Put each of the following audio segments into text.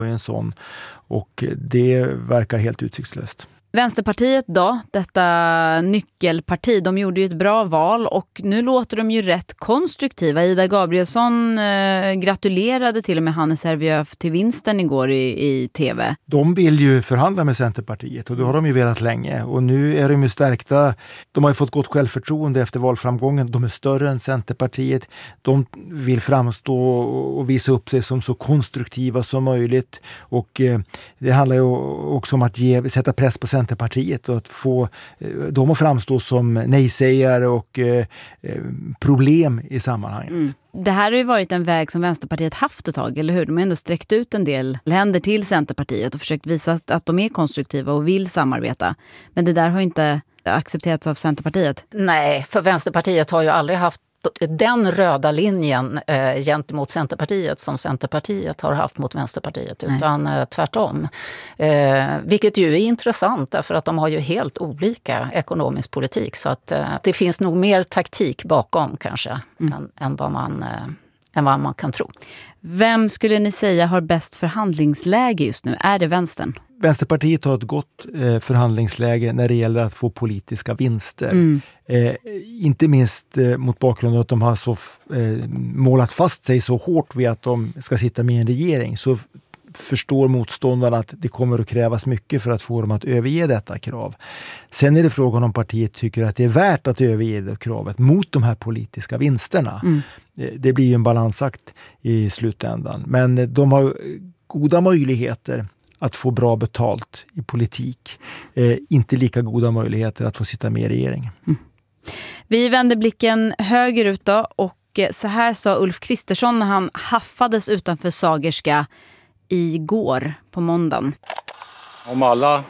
en sån, och det verkar helt utsiktslöst. Vänsterpartiet då, detta nyckelparti, de gjorde ju ett bra val och nu låter de ju rätt konstruktiva. Ida Gabrielsson gratulerade till och med Hannes Hervieux till vinsten igår i tv. De vill ju förhandla med Centerpartiet och det har de ju velat länge, och nu är de ju stärkta. De har ju fått gott självförtroende efter valframgången. De är större än Centerpartiet. De vill framstå och visa upp sig som så konstruktiva som möjligt, och det handlar ju också om att sätta press på Centerpartiet och att få dem att framstå som nejsägare och problem i sammanhanget. Mm. Det här har ju varit en väg som Vänsterpartiet haft ett tag, eller hur? De har ändå sträckt ut en del händer till Centerpartiet och försökt visa att de är konstruktiva och vill samarbeta. Men det där har inte accepterats av Centerpartiet. Nej, för Vänsterpartiet har ju aldrig haft den röda linjen gentemot Centerpartiet som Centerpartiet har haft mot Vänsterpartiet, utan tvärtom. Vilket ju är intressant, därför att de har ju helt olika ekonomisk politik, så att det finns nog mer taktik bakom kanske än vad man kan tro. Vem skulle ni säga har bäst förhandlingsläge just nu? Är det vänstern? Vänsterpartiet har ett gott förhandlingsläge när det gäller att få politiska vinster. Inte minst mot bakgrund av att de har så målat fast sig så hårt vid att de ska sitta med i en regering, så förstår motståndarna att det kommer att krävas mycket för att få dem att överge detta krav. Sen är det frågan om partiet tycker att det är värt att överge det kravet mot de här politiska vinsterna. Det blir ju en balansakt i slutändan. Men de har goda möjligheter att få bra betalt i politik. Inte lika goda möjligheter att få sitta med i regeringen. Vi vänder blicken högerut då, och så här sa Ulf Kristersson när han haffades utanför Sagerska igår på måndagen. Om alla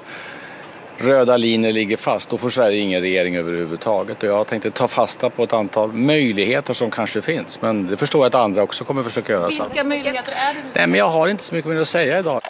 röda linjer ligger fast, då får Sverige ingen regering överhuvudtaget. Och jag tänkte ta fasta på ett antal möjligheter som kanske finns. Men det förstår jag att andra också kommer försöka göra. Vilka möjligheter är det? Nej, men jag har inte så mycket mer att säga idag.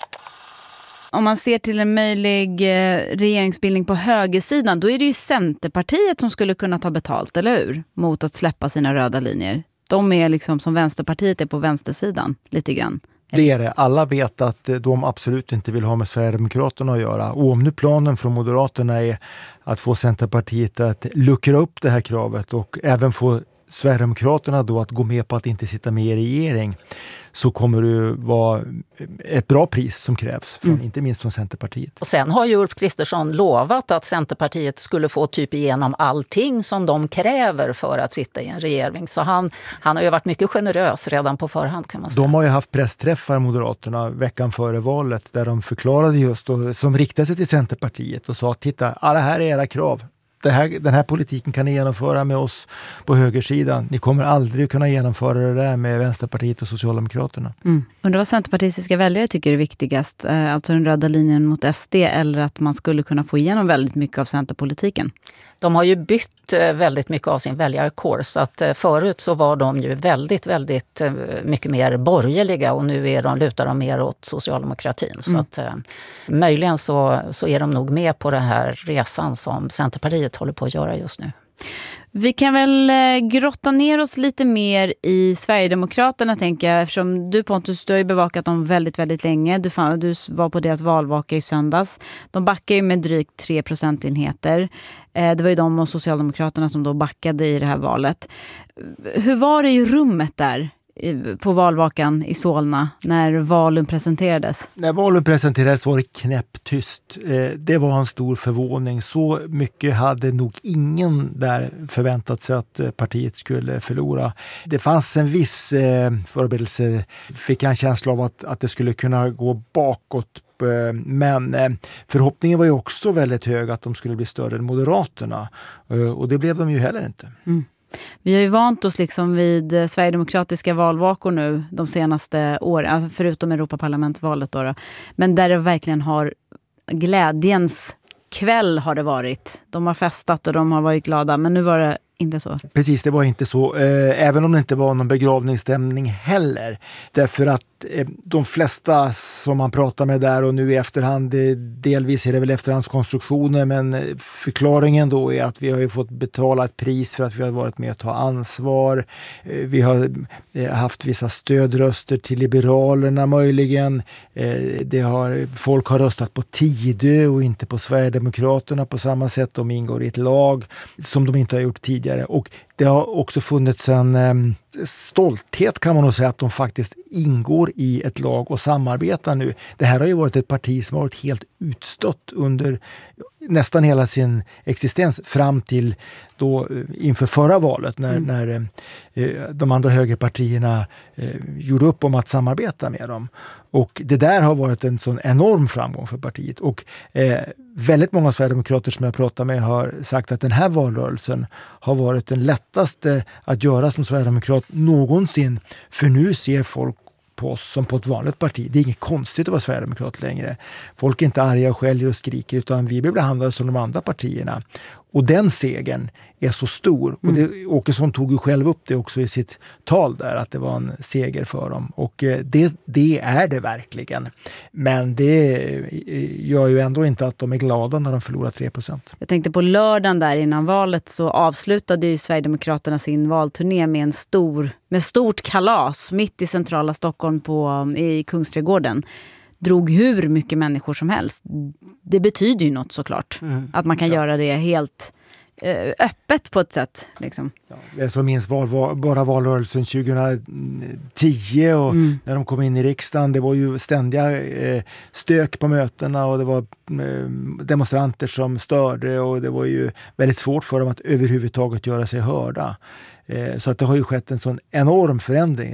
Om man ser till en möjlig regeringsbildning på högersidan, då är det ju Centerpartiet som skulle kunna ta betalt, eller hur? Mot att släppa sina röda linjer. De är liksom som Vänsterpartiet är på vänstersidan, lite grann. Det är det. Alla vet att de absolut inte vill ha med Sverigedemokraterna att göra. Och om nu planen från Moderaterna är att få Centerpartiet att luckra upp det här kravet och även få Sverigedemokraterna då att gå med på att inte sitta med i regering, så kommer det vara ett bra pris som krävs, inte minst från Centerpartiet. Och sen har ju Ulf Kristersson lovat att Centerpartiet skulle få typ igenom allting som de kräver för att sitta i en regering. Så han har ju varit mycket generös redan på förhand, kan man säga. De har ju haft pressträffar, Moderaterna, veckan före valet, där de förklarade just då, som riktade sig till Centerpartiet och sa: titta, alla här är era krav. Den här politiken kan ni genomföra med oss på högersidan. Ni kommer aldrig kunna genomföra det där med Vänsterpartiet och Socialdemokraterna. Undrar vad centerpartistiska väljare tycker är viktigast? Alltså den röda linjen mot SD, eller att man skulle kunna få igenom väldigt mycket av centerpolitiken? De har ju bytt väldigt mycket av sin väljarkår, så att förut så var de ju väldigt, väldigt mycket mer borgerliga, och nu lutar de mer åt socialdemokratin. Så att möjligen så är de nog med på den här resan som Centerpartiet håller på att göra just nu. Vi kan väl grotta ner oss lite mer i Sverigedemokraterna, tänker jag, eftersom du, Pontus, du har ju bevakat dem väldigt, väldigt länge. Du var på deras valvaka i söndags. De backar ju med drygt 3 procentenheter. Det var ju de och Socialdemokraterna som då backade i det här valet. Hur var det i rummet där på valvakan i Solna när valen presenterades? När valen presenterades var det knäpptyst. Det var en stor förvåning. Så mycket hade nog ingen där förväntat sig att partiet skulle förlora. Det fanns en viss förberedelse, fick jag en känsla av att det skulle kunna gå bakåt. Men förhoppningen var ju också väldigt hög att de skulle bli större än Moderaterna. Och det blev de ju heller inte. Vi har ju vant oss liksom vid sverigedemokratiska valvakor nu de senaste åren, alltså förutom Europaparlamentsvalet då. Men där det verkligen har glädjens kväll har det varit. De har festat och de har varit glada, men nu var det inte så. Precis, det var inte så. Även om det inte var någon begravningsstämning heller. Därför att de flesta som man pratar med där och nu i efterhand, delvis är det väl efterhandskonstruktioner, men förklaringen då är att vi har ju fått betala ett pris för att vi har varit med att ta ansvar. Vi har haft vissa stödröster till Liberalerna möjligen. Folk har röstat på Tidö och inte på Sverigedemokraterna på samma sätt. De ingår i ett lag som de inte har gjort tidigare. Och det har också funnits en stolthet, kan man nog säga, att de faktiskt ingår i ett lag och samarbetar nu. Det här har ju varit ett parti som har varit helt utstött under nästan hela sin existens fram till då inför förra valet när de andra högerpartierna gjorde upp om att samarbeta med dem. Och det där har varit en sån enorm framgång för partiet. Och väldigt många sverigedemokrater som jag pratar med har sagt att den här valrörelsen har varit den lättaste att göra som sverigedemokrat någonsin. För nu ser folk på oss som på ett vanligt parti. Det är inget konstigt att vara sverigedemokrat längre. Folk är inte arga och skäller och skriker, utan vi blir behandlade som de andra partierna. Och den segern är så stor. Och Åkesson tog ju själv upp det också i sitt tal där, att det var en seger för dem. Och det är det verkligen. Men det gör ju ändå inte att de är glada när de förlorar 3%. Jag tänkte på lördagen där innan valet så avslutade ju Sverigedemokraterna sin valturné med stort kalas mitt i centrala Stockholm i Kungsträdgården. Drog hur mycket människor som helst. Det betyder ju något såklart. Att man kan göra det helt öppet på ett sätt. Liksom. Ja, jag så minns bara valrörelsen 2010 och när de kom in i riksdagen. Det var ju ständiga stök på mötena och det var demonstranter som störde och det var ju väldigt svårt för dem att överhuvudtaget göra sig hörda. Så att det har ju skett en sån enorm förändring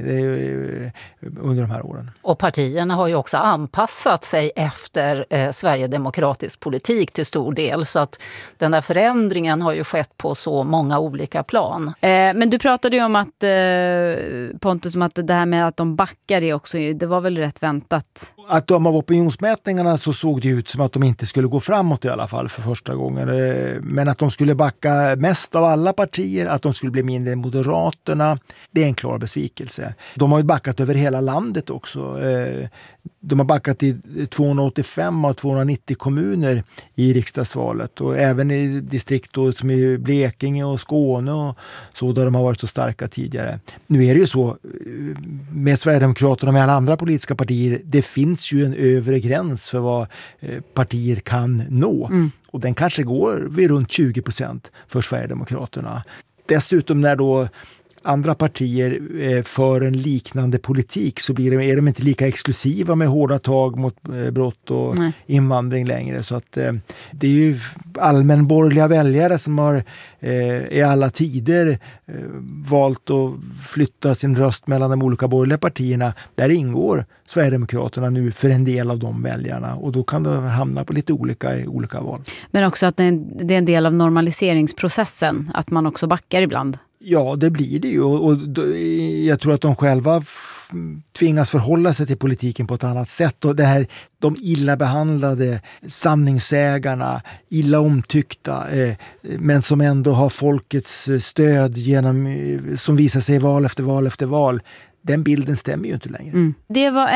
under de här åren. Och partierna har ju också anpassat sig efter sverigedemokratisk politik till stor del. Så att den där förändringen har ju skett på så många olika plan. Men du pratade ju om att, Pontus, om att det här med att de backar det var väl rätt väntat? Att de av opinionsmätningarna så såg det ut som att de inte skulle gå framåt i alla fall för första gången. Men att de skulle backa mest av alla partier, att de skulle bli mindre än Moderaterna, det är en klar besvikelse. De har ju backat över hela landet också. De har backat i 285 av 290 kommuner i riksdagsvalet och även i distrikt som i Blekinge och Skåne och så, där de har varit så starka tidigare. Nu är det ju så med Sverigedemokraterna och med alla andra politiska partier, det finns ju en övre gräns för vad partier kan nå. Och den kanske går vid runt 20% för Sverigedemokraterna. Dessutom när då andra partier för en liknande politik så är de inte lika exklusiva med hårda tag mot brott och invandring längre. Så att det är ju allmänborgerliga väljare som har i alla tider valt att flytta sin röst mellan de olika borgerliga partierna. Där ingår Sverigedemokraterna nu för en del av de väljarna och då kan det hamna på lite olika i olika val. Men också att det är en del av normaliseringsprocessen, att man också backar ibland. Ja, det blir det ju och jag tror att de själva tvingas förhålla sig till politiken på ett annat sätt. Och det här, de illa behandlade sanningsägarna, illa omtyckta, men som ändå har folkets stöd som visar sig val efter val efter val. Den bilden stämmer ju inte längre. Det var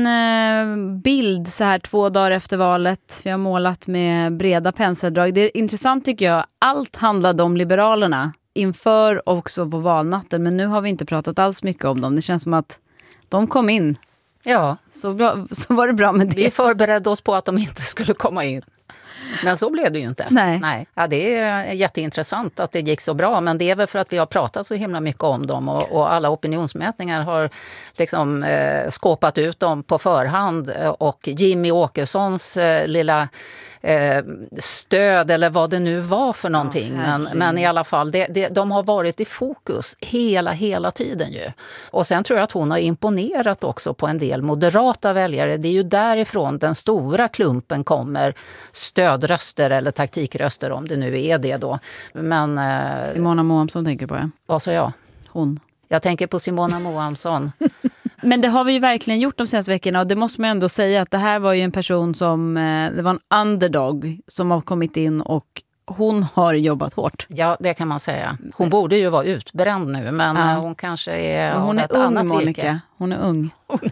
en bild så här 2 dagar efter valet. Vi har målat med breda penseldrag. Det är intressant tycker jag. Allt handlade om Liberalerna inför och också på valnatten. Men nu har vi inte pratat alls mycket om dem. Det känns som att de kom in. Ja. Så var det bra med det. Vi förberedde oss på att de inte skulle komma in. Men så blev det ju inte. Nej. Ja, det är jätteintressant att det gick så bra. Men det är väl för att vi har pratat så himla mycket om dem. Och alla opinionsmätningar har liksom skåpat ut dem på förhand. Och Jimmy Åkessons lilla stöd eller vad det nu var för någonting. Men i alla fall, de har varit i fokus hela tiden ju. Och sen tror jag att hon har imponerat också på en del moderata väljare. Det är ju därifrån den stora klumpen kommer, stödröster eller taktikröster om det nu är det då. Men Simona Moamsson tänker på det. Vad sa jag? Hon. Jag tänker på Simona Moamsson. Men det har vi ju verkligen gjort de senaste veckorna och det måste man ändå säga att det här var ju en person som, det var en underdog som har kommit in och hon har jobbat hårt. Ja, det kan man säga. Hon borde ju vara utbränd nu, men hon kanske är hon är ett ung, annat Monica. virke. Hon är ung.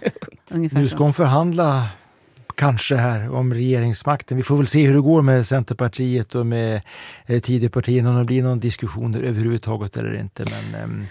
Nu ska hon förhandla kanske här om regeringsmakten. Vi får väl se hur det går med Centerpartiet och med Tidöpartierna, om det blir någon diskussion där överhuvudtaget eller inte. Men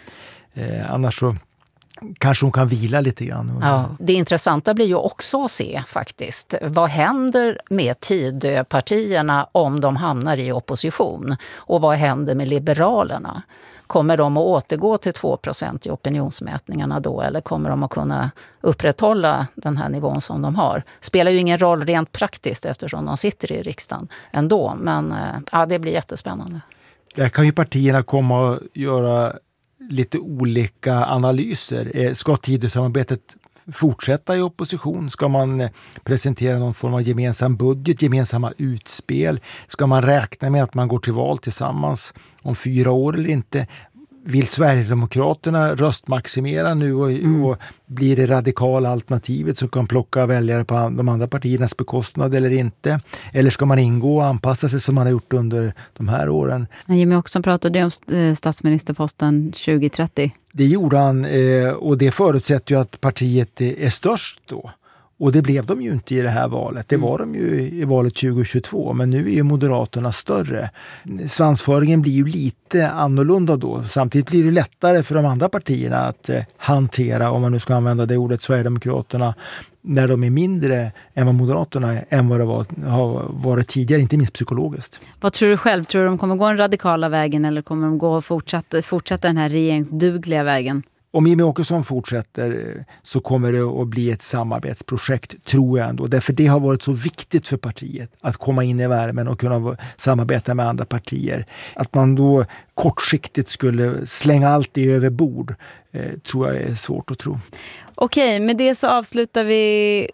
annars så kanske hon kan vila lite grann. Ja, det intressanta blir ju också att se faktiskt. Vad händer med Tidöpartierna om de hamnar i opposition? Och vad händer med Liberalerna? Kommer de att återgå till 2% i opinionsmätningarna då? Eller kommer de att kunna upprätthålla den här nivån som de har? Spelar ju ingen roll rent praktiskt eftersom de sitter i riksdagen ändå. Men det blir jättespännande. Där kan ju partierna komma och göra lite olika analyser. Ska Tidösamarbetet fortsätta i opposition? Ska man presentera någon form av gemensam budget, gemensamma utspel? Ska man räkna med att man går till val tillsammans om 4 år eller inte? Vill Sverigedemokraterna röstmaximera nu och blir det radikala alternativet som kan plocka väljare på de andra partiernas bekostnad eller inte? Eller ska man ingå och anpassa sig som man har gjort under de här åren? Jimmy Åkesson pratade om statsministerposten 2030. Det gjorde han och det förutsätter ju att partiet är störst då. Och det blev de ju inte i det här valet. Det var de ju i valet 2022, men nu är ju Moderaterna större. Svansföringen blir ju lite annorlunda då. Samtidigt blir det lättare för de andra partierna att hantera, om man nu ska använda det ordet, Sverigedemokraterna, när de är mindre än vad Moderaterna är, än vad det har varit tidigare, inte minst psykologiskt. Vad tror du själv? Tror du de kommer gå den radikala vägen eller kommer de gå och fortsätta den här regeringsdugliga vägen? Om Jimmy Åkesson fortsätter så kommer det att bli ett samarbetsprojekt, tror jag ändå. Därför det har varit så viktigt för partiet att komma in i värmen och kunna samarbeta med andra partier. Att man då kortsiktigt skulle slänga allt det över bord tror jag är svårt att tro. Okej, med det så avslutar vi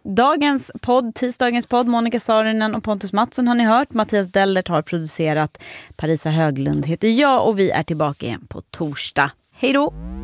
tisdagens podd. Monica Saarinen och Pontus Mattsson har ni hört. Mattias Dellert har producerat. Parisa Höglund heter jag och vi är tillbaka igen på torsdag. Hej då!